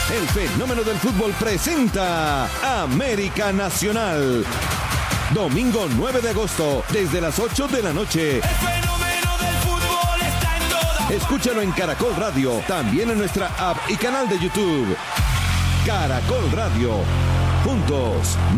El fenómeno del fútbol presenta América Nacional. Domingo 9 de agosto, desde las 8 de la noche. El fenómeno del fútbol está en todas. Escúchalo en Caracol Radio, también en nuestra app y canal de YouTube. Caracol Radio. Juntos